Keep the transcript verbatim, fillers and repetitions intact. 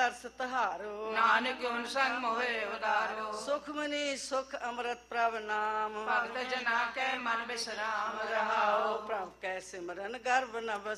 ਤਰਸ ਤਹਾਰੋ। ਨਾਨਕ ਹੁਨ ਸੰਗ ਮੋਹਿ ਉਦਾਰੋ। ਸੁਖ ਮਨੀ ਸੁਖ ਅੰਮ੍ਰਿਤ ਪ੍ਰਭ ਨਾਮ। ਭਗਤ ਜਨਾ ਕੈ ਮਨ ਬਿਸਰਾਮ ਰਹਾਉ ਪ੍ਰਭ ਕੈ ਸਿਮਰਨ ਗਰਭ ਨ